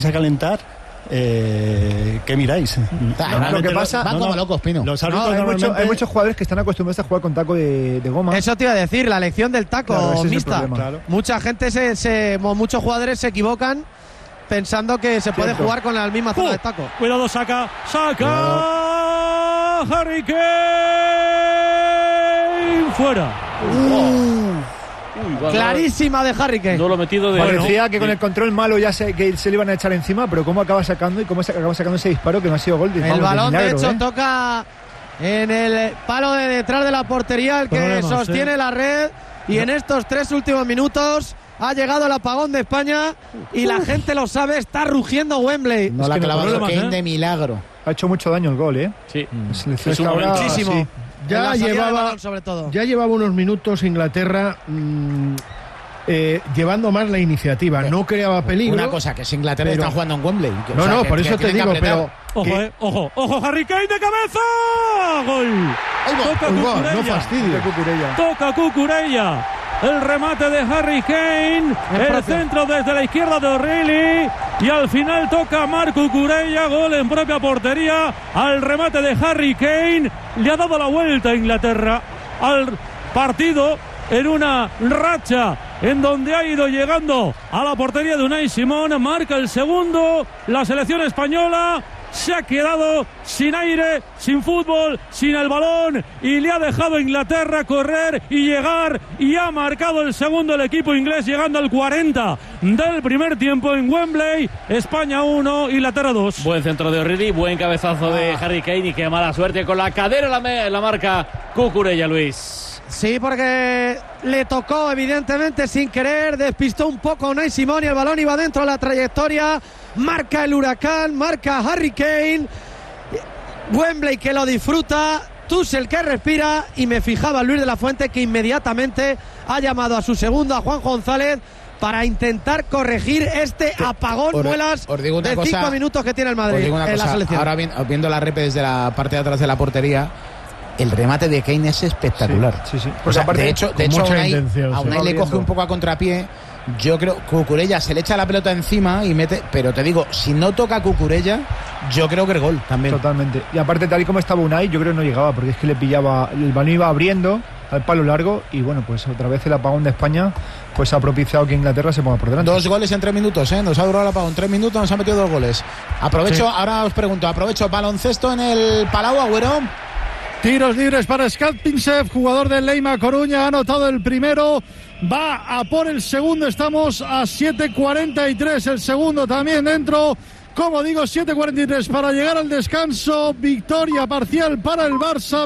a calentar, ¿qué miráis? Lo que pasa, van como locos, Pino. Los árbitros hay muchos jugadores que están acostumbrados a jugar con taco de goma. Eso te iba a decir, la elección del taco, claro, mixta. Claro. Mucha gente, muchos jugadores se equivocan pensando que se puede jugar con la misma zona de taco. Cuidado, saca Harry Kane, fuera. Clarísima de Harry Kane. No lo metido de. Parecía que con el control malo ya que se le iban a echar encima, pero cómo acaba sacando y cómo se acaba sacando ese disparo que no ha sido gol. El balón, de hecho, toca en el palo de detrás de la portería, el que sostiene la red. Y en estos 3 últimos minutos ha llegado el apagón de España y la gente lo sabe, está rugiendo Wembley. No la ha clavado Kane de milagro. Ha hecho mucho daño el gol, ¿eh? Sí. Es muchísimo. Sí. Ya llevaba unos minutos Inglaterra llevando más la iniciativa. No creaba peligro. Una cosa, que si Inglaterra está jugando en Wembley. Por eso te digo, pero... Ojo, Harry Kane de cabeza. Gol. Toca Cucurella. No fastidio. Toca Cucurella. El remate de Harry Kane, el centro desde la izquierda de O'Reilly y al final toca Marc Cucurella, gol en propia portería al remate de Harry Kane. Le ha dado la vuelta a Inglaterra al partido en una racha en donde ha ido llegando a la portería de Unai Simón. Marca el segundo, la selección española se ha quedado sin aire, sin fútbol, sin el balón y le ha dejado a Inglaterra correr y llegar y ha marcado el segundo el equipo inglés llegando al 40 del primer tiempo en Wembley. España 1, Inglaterra 2. Buen centro de O'Reilly, buen cabezazo de Harry Kane y qué mala suerte con la cadera la marca Cucurella, Luis. Sí, porque le tocó evidentemente sin querer, despistó un poco a Unai Simón y el balón iba dentro de la trayectoria. Marca el Huracán, marca Harry Kane. Wembley que lo disfruta, Tuchel que respira y me fijaba Luis de la Fuente que inmediatamente ha llamado a su segundo, a Juan González, para intentar corregir este apagón muelas de 5 minutos que tiene el Madrid en la selección. Ahora viendo la repe desde la parte de atrás de la portería, el remate de Kane es espectacular. Sí. Pues aparte, de hecho a Unai le coge un poco a contrapié. Yo creo que Cucurella se le echa la pelota encima y mete, pero te digo, si no toca Cucurella, yo creo que el gol también. Totalmente. Y aparte, tal y como estaba Unai, yo creo que no llegaba, porque es que le pillaba, el balón iba abriendo al palo largo y bueno, pues otra vez el apagón de España pues ha propiciado que Inglaterra se ponga por delante. 2 goles en 3 minutos, nos ha durado el apagón 3 minutos, nos ha metido 2 goles. Ahora os pregunto, baloncesto en el Palau, Agüero. Tiros libres para Scott Pinsef, jugador del Leima Coruña, ha anotado el primero, va a por el segundo, estamos a 7:43, el segundo también dentro, como digo, 7:43 para llegar al descanso, victoria parcial para el Barça,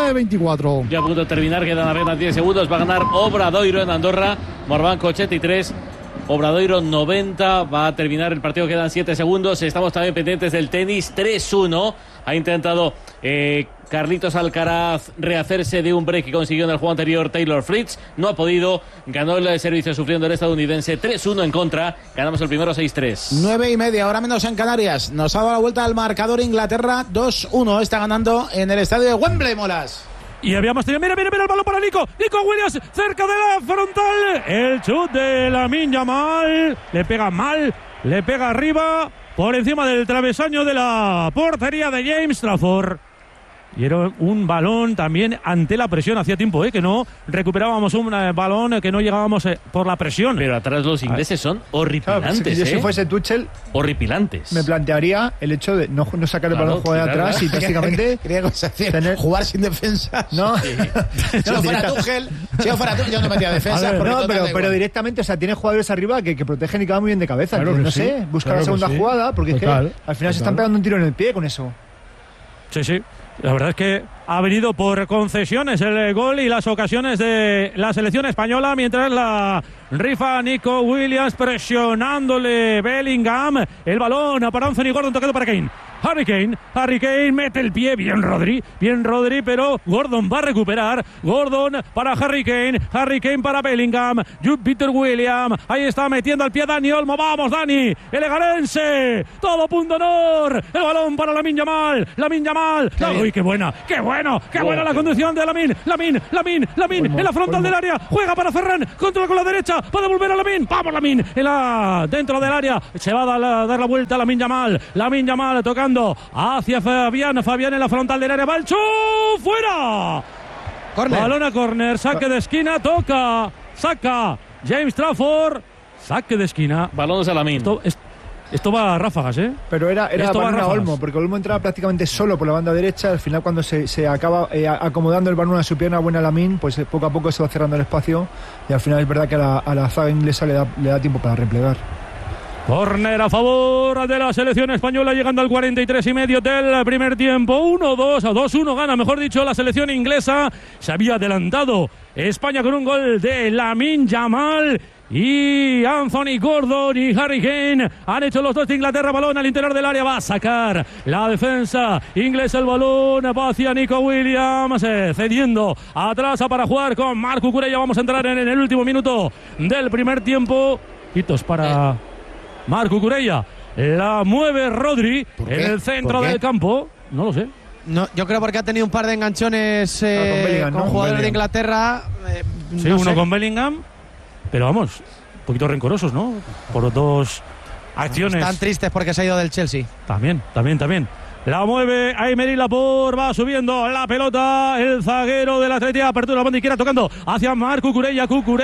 29-24. Ya a punto de terminar, quedan apenas 10 segundos, va a ganar Obradoiro en Andorra, Morbanco 83. Obradoiro 90, va a terminar el partido, quedan 7 segundos, estamos también pendientes del tenis, 3-1, ha intentado Carlitos Alcaraz rehacerse de un break que consiguió en el juego anterior Taylor Fritz, no ha podido, ganó el servicio sufriendo el estadounidense, 3-1 en contra, ganamos el primero 6-3. 9:30, ahora menos en Canarias, nos ha dado la vuelta al marcador Inglaterra, 2-1, está ganando en el estadio de Wembley, Molas. Y habíamos tenido, mira el balón para Nico Williams, cerca de la frontal, el chut de Lamine Yamal, le pega mal, le pega arriba, por encima del travesaño de la portería de James Trafford. Y era un balón también ante la presión. Hacía tiempo que no recuperábamos un balón, que no llegábamos por la presión. Pero atrás los ingleses son horripilantes. Claro, si fuese Tuchel, horripilantes. Me plantearía el hecho de no sacar el balón, jugar de atrás y prácticamente jugar sin defensa. No, sí. Si no fuera Tuchel, yo no metía defensa. Pero directamente, o sea, tiene jugadores arriba que protegen y quedan muy bien de cabeza. Claro, no sé, buscar la segunda jugada, porque es que al final se están pegando un tiro en el pie con eso. Sí. La verdad es que ha venido por concesiones el gol y las ocasiones de la selección española, mientras la rifa Nico Williams presionándole Bellingham. El balón para Anthony Gordon, tocado para Kane. Harry Kane mete el pie, bien Rodri, pero Gordon va a recuperar. Gordon para Harry Kane para Bellingham, Jude Peter Williams, ahí está metiendo al pie Dani Olmo, vamos Dani, el egarense, todo punto honor, el balón para Lamine Yamal, uy, qué buena bueno, qué buena la conducción de Lamin en la frontal del área, juega para Ferran, controla con la derecha, va a devolver a Lamin, vamos Lamin, dentro del área, se va a dar la vuelta a Lamin Yamal tocando hacia Fabián en la frontal del área, va el chuf, fuera. Corner. Balón a córner, saque de esquina, saca James Trafford, saque de esquina. Balón a Lamin. Esto va a ráfagas, ¿eh? Pero era balón a Olmo, porque Olmo entraba prácticamente solo por la banda derecha. Al final, cuando se acaba acomodando el balón a su pierna buena Lamin, pues poco a poco se va cerrando el espacio. Y al final es verdad que a la zaga inglesa le da tiempo para replegar. Córner a favor de la selección española, llegando al 43,5 del primer tiempo. 2-1 gana, mejor dicho, la selección inglesa. Se había adelantado España con un gol de Lamine Yamal. Y Anthony Gordon y Harry Kane han hecho los dos de Inglaterra. Balón al interior del área, va a sacar la defensa inglesa el balón, va hacia Nico Williams, cediendo atrás para jugar con Marc Cucurella. Vamos a entrar en el último minuto del primer tiempo. Hitos para Marc Cucurella, la mueve Rodri en el centro del campo, no lo sé. No, yo creo porque ha tenido un par de enganchones con jugadores de Inglaterra. Sí, uno con Bellingham. Pero vamos, un poquito rencorosos, ¿no? Por dos acciones. Están tristes porque se ha ido del Chelsea. También. La mueve Aymeric Laporte, va subiendo la pelota, el zaguero del Athletic, apertura la banda izquierda tocando hacia Marc Cucurella,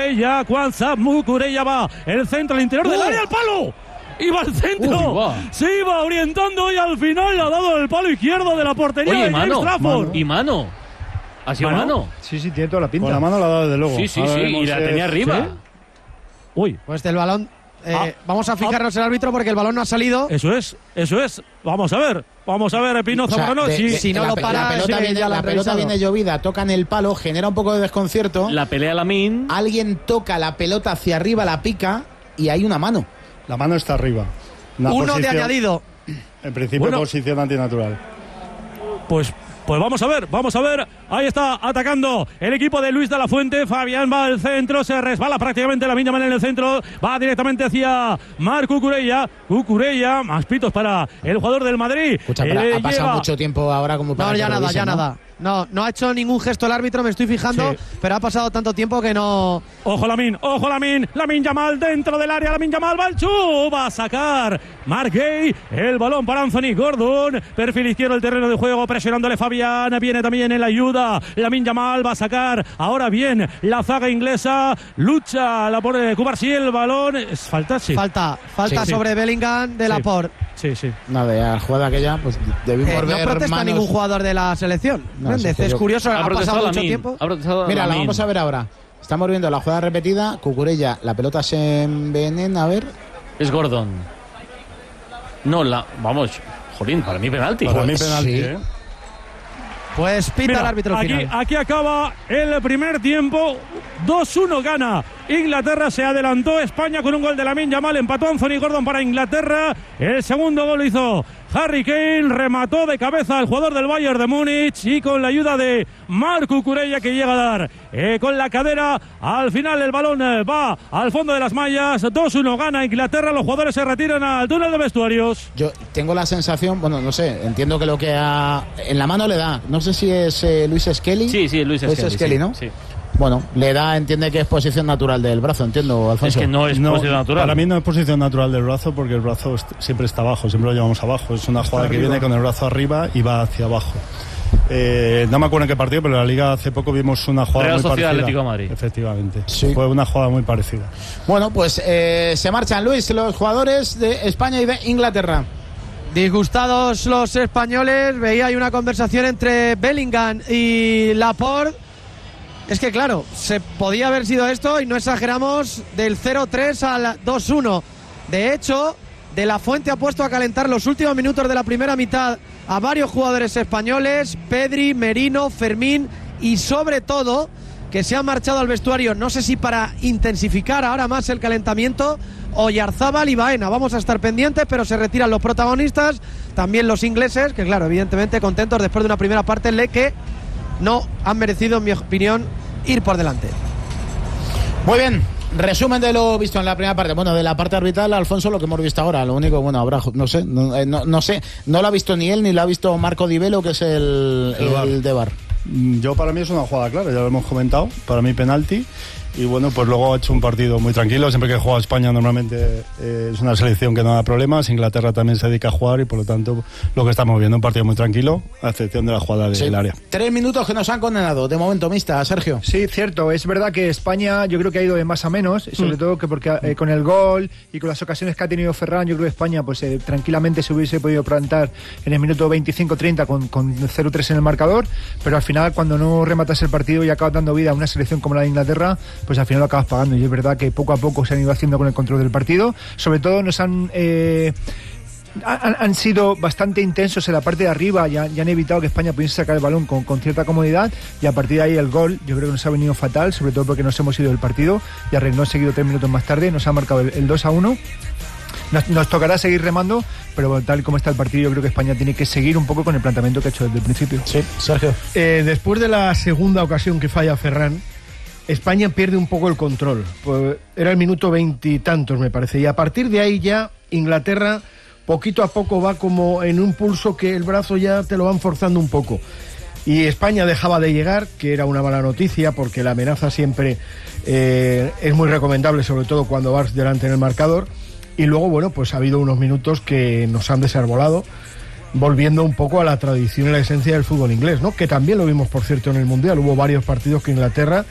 Cucurella va, el centro, al interior del área, al palo. Iba al centro, se iba orientando y al final le ha dado el palo izquierdo de la portería de James Trafford. Y mano. ¿Ha sido mano? Sí, tiene toda la pinta. Con la mano la ha dado desde luego. Sí, y la tenía arriba. ¿Sí? Uy. Pues el balón. Vamos a fijarnos el árbitro porque el balón no ha salido. Eso es. Vamos a ver, Pino Zamorano. Si no lo para, la pelota viene llovida, toca en el palo, genera un poco de desconcierto. La pelea Lamin. Alguien toca la pelota hacia arriba, la pica y hay una mano. La mano está arriba. Uno de añadido. En principio, posición antinatural. Pues vamos a ver, ahí está atacando el equipo de Luis de la Fuente. Fabián va al centro, se resbala prácticamente Lamine Yamal en el centro, va directamente hacia Marc Cucurella, más pitos para el jugador del Madrid. Escucha, ha pasado mucho tiempo ahora como para nada. No ha hecho ningún gesto el árbitro, me estoy fijando, pero ha pasado tanto tiempo que no. Ojo Lamine Yamal dentro del área, Lamine Yamal va al va a sacar Marc Gay, el balón para Anthony Gordon, perfil izquierdo del terreno de juego, presionándole Fabián, viene también en la ayuda, Lamine Yamal va a sacar, ahora bien, la zaga inglesa, lucha la por Cubarsí, el balón, es falta, Falta sobre Bellingham de Laporte. Sí. Nada, la jugada aquella, pues debimos ver. No protesta ningún jugador de la selección. Es curioso, ha pasado mucho tiempo. Mira, la vamos a ver ahora. Estamos viendo la jugada repetida. Cucurella, la pelota se envenena. A ver. Es Gordon. No, jolín, para mí penalti. Sí. Pues pita el árbitro final. Aquí acaba el primer tiempo. 2-1 gana Inglaterra, se adelantó España con un gol de Lamine Yamal, empató Anthony Gordon para Inglaterra. El segundo gol lo hizo Harry Kane, remató de cabeza al jugador del Bayern de Múnich y con la ayuda de Marc Cucurella, que llega a dar con la cadera. Al final el balón va al fondo de las mallas. 2-1 gana Inglaterra, los jugadores se retiran al túnel de vestuarios. Yo tengo la sensación, no sé, entiendo que lo que en la mano le da, no sé si es Luis Skelly. Sí, Luis Skelly, ¿no? Sí. Bueno, le da, entiende que es posición natural del brazo, entiendo, Alfonso. Es que no es posición natural. Para mí no es posición natural del brazo porque el brazo siempre está abajo, siempre lo llevamos abajo. Es una jugada que viene con el brazo arriba y va hacia abajo. No me acuerdo en qué partido, pero en la Liga hace poco vimos una jugada Real muy Sociedad parecida. Atlético de Madrid. Efectivamente, sí. Fue una jugada muy parecida. Bueno, pues se marchan, Luis, los jugadores de España y de Inglaterra. Disgustados los españoles, veía hay una conversación entre Bellingham y Laporte. Es que claro, se podía haber sido esto y no exageramos, del 0-3 al 2-1. De hecho, De la Fuente ha puesto a calentar los últimos minutos de la primera mitad a varios jugadores españoles, Pedri, Merino, Fermín y sobre todo que se han marchado al vestuario, no sé si para intensificar ahora más el calentamiento, Oyarzábal y Baena. Vamos a estar pendientes, pero se retiran los protagonistas, también los ingleses, que claro, evidentemente contentos después de una primera parte en la que no han merecido, en mi opinión, ir por delante. Muy bien, resumen de lo visto en la primera parte. Bueno, de la parte arbitral, Alfonso, lo que hemos visto ahora. Lo único, bueno, habrá, no sé, no lo ha visto ni él ni lo ha visto Marco Di Velo, que es el de VAR. Yo para mí es una jugada clara, ya lo hemos comentado, para mí penalti. Y bueno, pues luego ha hecho un partido muy tranquilo. Siempre que juega España normalmente es una selección que no da problemas. Inglaterra también se dedica a jugar y por lo tanto lo que estamos viendo, un partido muy tranquilo, a excepción de la jugada del área. 3 minutos que nos han condenado de momento, mixta, Sergio. Sí, cierto. Es verdad que España yo creo que ha ido de más a menos, sobre todo que porque con el gol y con las ocasiones que ha tenido Ferran, yo creo que España pues tranquilamente se hubiese podido plantar en el minuto 25-30 con 0-3 en el marcador, pero al final cuando no rematas el partido y acabas dando vida a una selección como la de Inglaterra, pues al final lo acabas pagando. Y es verdad que poco a poco se han ido haciendo con el control del partido. Sobre todo nos han sido bastante intensos en la parte de arriba y han evitado que España pudiese sacar el balón con cierta comodidad, y a partir de ahí el gol yo creo que nos ha venido fatal, sobre todo porque nos hemos ido del partido y arregló seguido 3 minutos más tarde, nos ha marcado el 2-1. Nos tocará seguir remando, pero tal como está el partido yo creo que España tiene que seguir un poco con el planteamiento que ha hecho desde el principio. Sí, Sergio. Después de la segunda ocasión que falla Ferran, España pierde un poco el control. Pues era el minuto 20 y tantos, me parece. Y a partir de ahí ya Inglaterra poquito a poco va como en un pulso que el brazo ya te lo van forzando un poco. Y España dejaba de llegar, que era una mala noticia, porque la amenaza siempre es muy recomendable, sobre todo cuando vas delante en el marcador. Y luego, bueno, pues ha habido unos minutos que nos han desarbolado, volviendo un poco a la tradición y la esencia del fútbol inglés, ¿no? Que también lo vimos, por cierto, en el Mundial. Hubo varios partidos que Inglaterra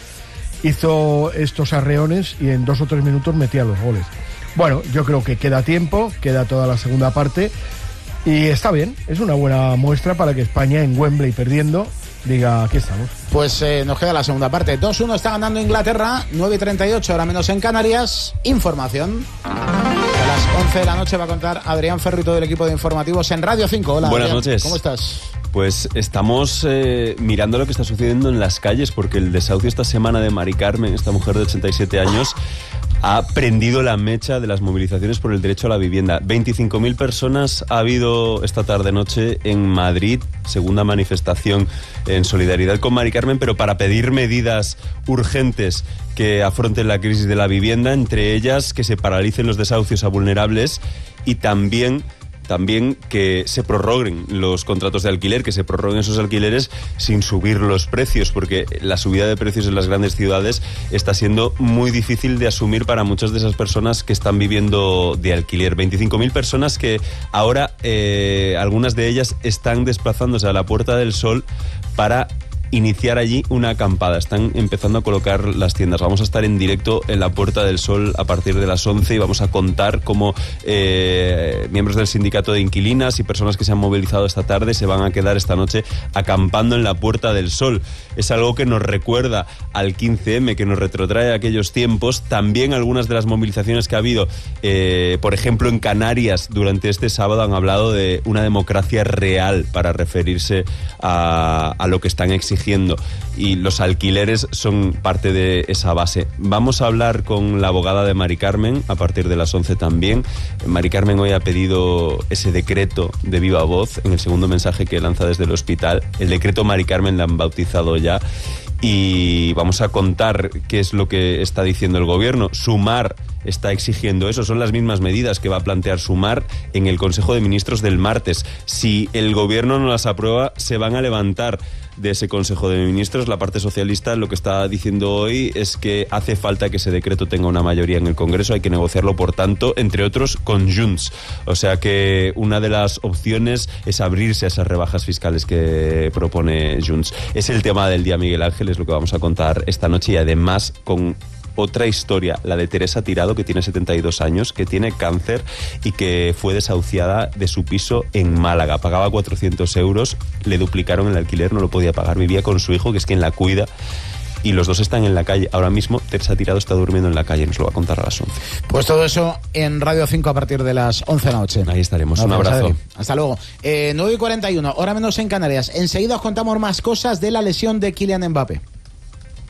hizo estos arreones y en 2 o 3 minutos metía los goles. Bueno, yo creo que queda tiempo, queda toda la segunda parte y está bien, es una buena muestra para que España en Wembley perdiendo diga, aquí estamos. Pues nos queda la segunda parte. 2-1 está ganando Inglaterra, 9:38, ahora menos en Canarias. Información. A las 11 de la noche va a contar Adrián Ferri, todo el equipo de informativos en Radio 5. Hola, buenas Adrián, noches. ¿Cómo estás? Pues estamos mirando lo que está sucediendo en las calles, porque el desahucio esta semana de Mari Carmen, esta mujer de 87 años, ha prendido la mecha de las movilizaciones por el derecho a la vivienda. 25.000 personas ha habido esta tarde-noche en Madrid, segunda manifestación en solidaridad con Mari Carmen, pero para pedir medidas urgentes que afronten la crisis de la vivienda, entre ellas que se paralicen los desahucios a vulnerables y también que se prorroguen los contratos de alquiler, que se prorroguen esos alquileres sin subir los precios, porque la subida de precios en las grandes ciudades está siendo muy difícil de asumir para muchas de esas personas que están viviendo de alquiler. 25.000 personas que ahora, algunas de ellas están desplazándose a la Puerta del Sol para iniciar allí una acampada. Están empezando a colocar las tiendas. Vamos a estar en directo en la Puerta del Sol a partir de las 11 y vamos a contar cómo miembros del sindicato de inquilinas y personas que se han movilizado esta tarde se van a quedar esta noche acampando en la Puerta del Sol. Es algo que nos recuerda al 15M, que nos retrotrae a aquellos tiempos. También algunas de las movilizaciones que ha habido, por ejemplo en Canarias durante este sábado, han hablado de una democracia real para referirse a lo que están exigiendo, y los alquileres son parte de esa base. Vamos a hablar con la abogada de Mari Carmen a partir de las 11 también. Mari Carmen hoy ha pedido ese decreto de viva voz en el segundo mensaje que lanza desde el hospital. El decreto Mari Carmen la han bautizado ya. Y vamos a contar qué es lo que está diciendo el gobierno. Sumar está exigiendo eso. Son las mismas medidas que va a plantear Sumar en el Consejo de Ministros del martes. Si el gobierno no las aprueba, se van a levantar de ese Consejo de Ministros. La parte socialista lo que está diciendo hoy es que hace falta que ese decreto tenga una mayoría en el Congreso. Hay que negociarlo, por tanto, entre otros, con Junts. O sea que una de las opciones es abrirse a esas rebajas fiscales que propone Junts. Es el tema del día, Miguel Ángel, es lo que vamos a contar esta noche, y además con otra historia, la de Teresa Tirado, que tiene 72 años, que tiene cáncer y que fue desahuciada de su piso en Málaga. Pagaba 400 euros, le duplicaron el alquiler, no lo podía pagar, vivía con su hijo, que es quien la cuida, y los dos están en la calle. Ahora mismo Teresa Tirado está durmiendo en la calle, nos lo va a contar a las 11. Pues todo eso en Radio 5 a partir de las 11 de la noche. Ahí estaremos, un abrazo. Hasta luego. 9:41, hora menos en Canarias. Enseguida os contamos más cosas de la lesión de Kylian Mbappé.